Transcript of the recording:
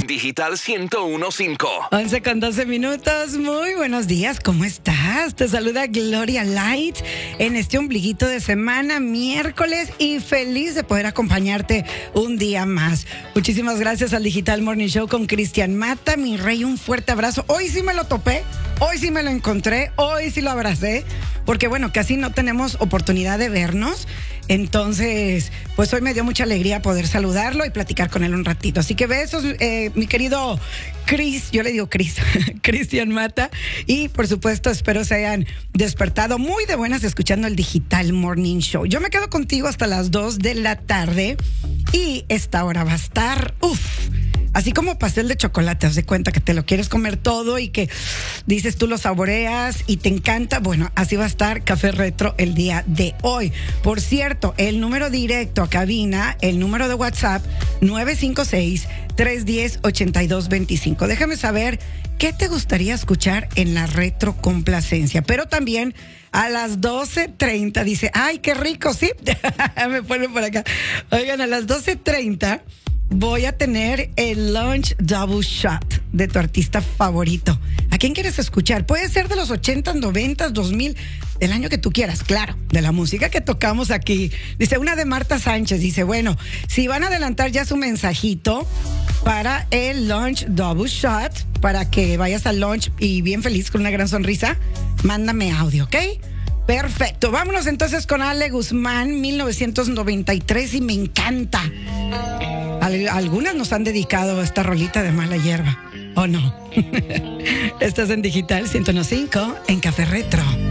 en Digital 101.5. 11:12. Muy buenos días, ¿cómo estás? Te saluda Gloria Light en este ombliguito de semana, miércoles, y feliz de poder acompañarte un día más. Muchísimas gracias al Digital Morning Show con Cristian Mata, mi rey, un fuerte abrazo. Hoy sí me lo topé, hoy sí me lo encontré, hoy sí lo abracé, porque bueno, casi no tenemos oportunidad de vernos. Entonces, pues hoy me dio mucha alegría poder saludarlo y platicar con él un ratito. Así que besos, mi querido Chris, yo le digo Chris, Cristian Mata. Y por supuesto, espero se hayan despertado muy de buenas escuchando el Digital Morning Show. Yo me quedo contigo hasta las 2 de la tarde y esta hora va a estar, así como pastel de chocolate, haz de cuenta que te lo quieres comer todo y que dices tú lo saboreas y te encanta. Bueno, así va a estar Café Retro el día de hoy. Por cierto, el número directo a cabina, el número de WhatsApp, 956-310-8225. Déjame saber qué te gustaría escuchar en la retrocomplacencia. Pero también a las 12:30 dice, ¡ay, qué rico! Sí, me ponen por acá. Oigan, a las 12:30 voy a tener el Lunch Double Shot de tu artista favorito. ¿A quién quieres escuchar? Puede ser de los 80, 90, 2000, del año que tú quieras, claro, de la música que tocamos aquí. Dice una de Marta Sánchez, dice, bueno, si van a adelantar ya su mensajito para el Lunch Double Shot, para que vayas al lunch y bien feliz con una gran sonrisa, mándame audio, ¿ok? Perfecto, vámonos entonces con Ale Guzmán, 1993, y me encanta. Algunas nos han dedicado a esta rolita de Mala Hierba, ¿o no? Estás en Digital 101.5 en Café Retro.